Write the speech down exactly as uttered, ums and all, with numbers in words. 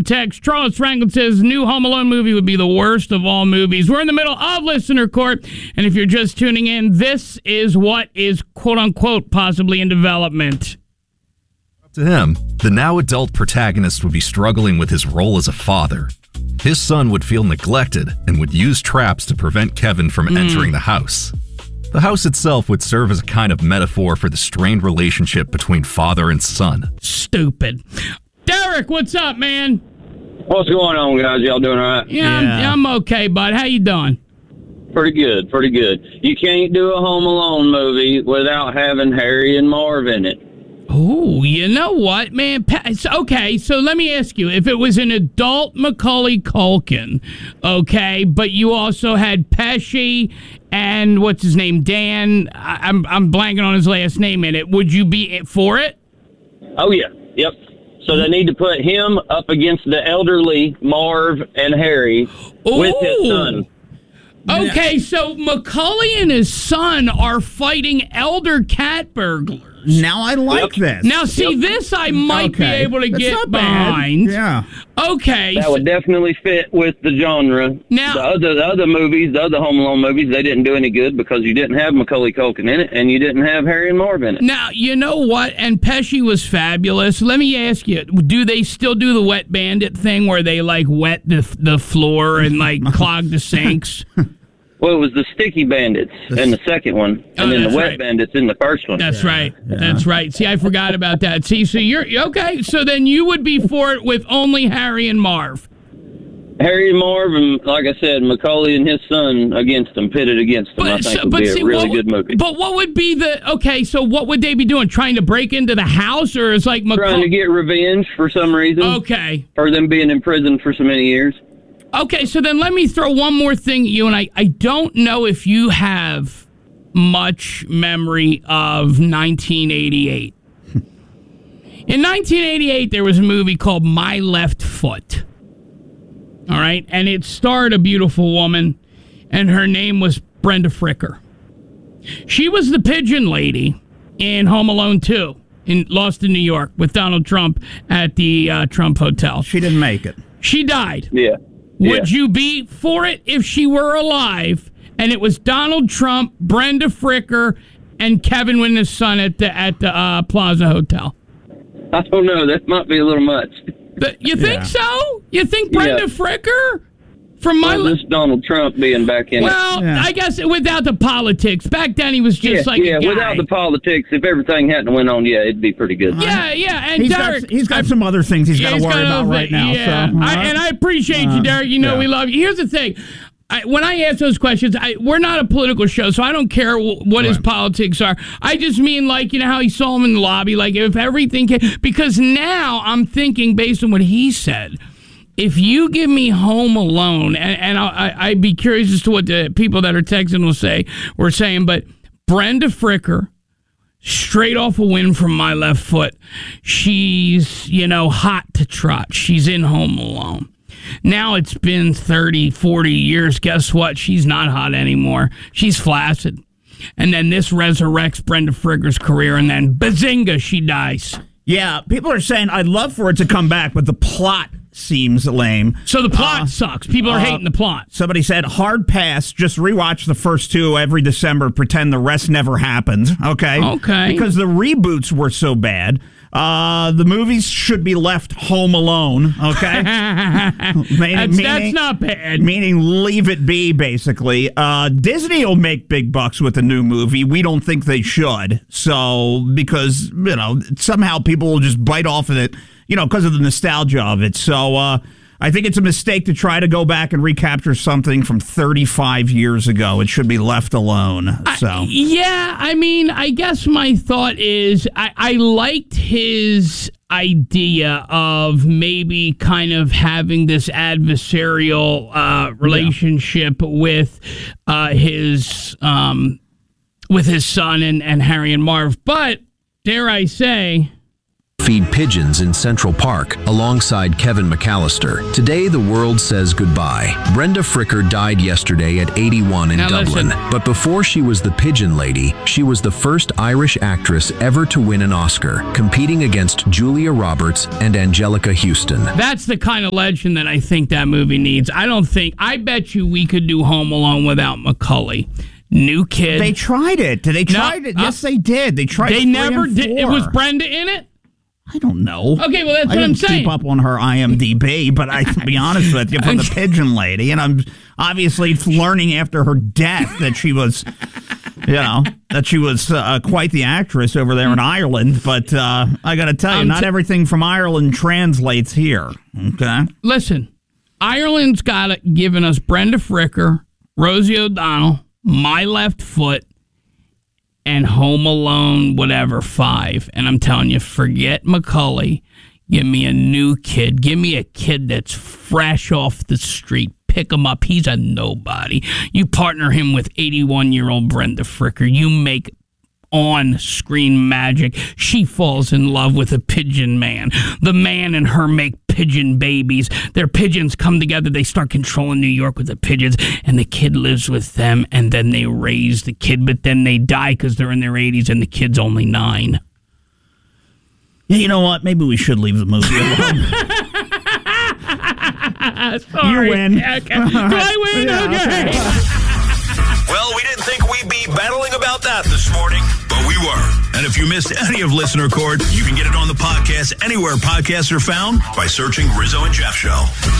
some text. Charles Franklin says, new Home Alone movie would be the worst of all movies. We're in the middle of listener court, and if you're just tuning in, this is what is, quote-unquote, possibly in development. To him, the now adult protagonist would be struggling with his role as a father. His son would feel neglected and would use traps to prevent Kevin from mm. entering the house. The house itself would serve as a kind of metaphor for the strained relationship between father and son. Stupid. Derek, what's up, man? What's going on, guys? Y'all doing all right? Yeah, yeah. I'm, I'm okay, bud. How you doing? Pretty good, pretty good. You can't do a Home Alone movie without having Harry and Marv in it. Oh, you know what, man? Okay, so let me ask you. If it was an adult Macaulay Culkin, okay, but you also had Pesci and, what's his name, Dan, I'm I'm blanking on his last name in it, would you be for it? Oh, yeah, yep. So they need to put him up against the elderly Marv and Harry Ooh. with his son. Okay, so Macaulay and his son are fighting elder cat burglars. Now I like yep. this. Now, see, yep. this I might okay. be able to That's get behind. Yeah. Okay. That would definitely fit with the genre. Now, the other, the other movies, the other Home Alone movies, they didn't do any good because you didn't have Macaulay Culkin in it and you didn't have Harry and Marv in it. Now, you know what? And Pesci was fabulous. Let me ask you, do they still do the Wet Bandit thing where they, like, wet the, the floor and, like, clog the sinks? Well, it was the Sticky Bandits in the second one, and oh, then the Wet right. Bandits in the first one. That's yeah, right. Yeah. That's right. See, I forgot about that. See, so you're okay. So then you would be for it with only Harry and Marv. Harry and Marv, and like I said, Macaulay and his son against them, pitted against them. But, I think so, would be see, a really would, good movie. But what would be the okay? So what would they be doing? Trying to break into the house, or is like Macaulay trying to get revenge for some reason? Okay, for them being in prison for so many years. Okay, so then let me throw one more thing at you, and I, I don't know if you have much memory of nineteen eighty-eight. In nineteen eighty-eight, there was a movie called My Left Foot. All right, and it starred a beautiful woman, and her name was Brenda Fricker. She was the pigeon lady in Home Alone two, in Lost in New York, with Donald Trump at the uh, Trump Hotel. She didn't make it. She died. Yeah. Would yeah. you be for it if she were alive and it was Donald Trump, Brenda Fricker, and Kevin with his son at the at the uh, Plaza Hotel? I don't know. That might be a little much. But you think yeah. so? You think Brenda yeah. Fricker from my well, this Donald Trump being back in well, it? Well, yeah. I guess without the politics. Back then he was just yeah, like yeah. a guy. Without the politics, if everything hadn't went on, yeah, it'd be pretty good. Yeah, yeah. And he's Derek, got, he's got some other things he's got to worry about right now. Yeah, so, I, and I appreciate uh, you, Derek. You know yeah. we love you. Here's the thing. I, when I ask those questions, I, we're not a political show, so I don't care w- what right. his politics are. I just mean, like, you know, how he saw him in the lobby, like, if everything came, because now I'm thinking, based on what he said, if you give me Home Alone, and, and I, I'd be curious as to what the people that are texting will say, were saying, but Brenda Fricker, straight off a win from My Left Foot, she's, you know, hot to trot. She's in Home Alone. Now it's been thirty, forty years. Guess what? She's not hot anymore. She's flaccid. And then this resurrects Brenda Fricker's career, and then bazinga, she dies. Yeah, people are saying, I'd love for it to come back, but the plot seems lame. So the plot uh, sucks. People are uh, hating the plot. Somebody said, hard pass, just rewatch the first two every December, pretend the rest never happened. Okay? Okay. Because the reboots were so bad. Uh, the movies should be left home alone, okay? meaning, that's, that's not bad. Meaning leave it be, basically. Uh, Disney will make big bucks with a new movie. We don't think they should. So, because, you know, somehow people will just bite off of it, you know, because of the nostalgia of it. So, uh, I think it's a mistake to try to go back and recapture something from thirty-five years ago. It should be left alone. So I, yeah, I mean, I guess my thought is I, I liked his idea of maybe kind of having this adversarial uh, relationship yeah. with uh, his um, with his son and, and Harry and Marv. But dare I say, feed pigeons in Central Park alongside Kevin McAllister. Today, the world says goodbye. Brenda Fricker died yesterday at eighty-one in now Dublin. listen. But before she was the pigeon lady, she was the first Irish actress ever to win an Oscar, competing against Julia Roberts and Angelica Houston. That's the kind of legend that I think that movie needs. I don't think, I bet you we could do Home Alone without Macaulay. New kid. They tried it. Did they try No, it? uh, Yes, they did. They tried. They three never and did. It four. was Brenda in it? I don't know. Okay, well, that's I what I'm didn't saying. keep up on her I M D B, but I can be honest with you, from the pigeon lady, and I'm obviously learning after her death that she was, you know, that she was uh, quite the actress over there in Ireland. But uh, I got to tell you, I'm not t- everything from Ireland translates here. Okay. Listen, Ireland's got it, given us Brenda Fricker, Rosie O'Donnell, My Left Foot, and Home Alone, whatever, five. And I'm telling you, forget Macaulay. Give me a new kid. Give me a kid that's fresh off the street. Pick him up. He's a nobody. You partner him with eighty-one-year-old Brenda Fricker. You make on-screen magic. She falls in love with a pigeon man. The man and her make pigeon babies. Their pigeons come together. They start controlling New York with the pigeons, and the kid lives with them, and then they raise the kid, but then they die because they're in their eighties, and the kid's only nine. Yeah, you know what? Maybe we should leave the movie alone. Sorry. You win. Okay. Do I win? Yeah, okay. okay. Well, we didn't think we'd be battling about that this morning, but we were. And if you missed any of Listener Court, you can get it on the podcast anywhere podcasts are found by searching Rizzo and Jeff Show.